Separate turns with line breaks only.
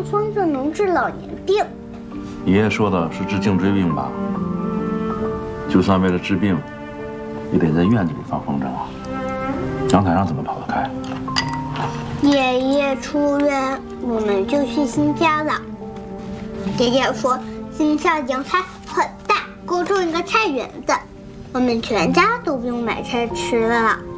风就能治老年病。
爷爷说的是治颈椎病吧？就算为了治病，也得在院子里放风筝啊。阳台上怎么跑得开？
爷爷出院，我们就去新家了。爷爷说，新家阳台很大，够种一个菜园子，我们全家都不用买菜吃了。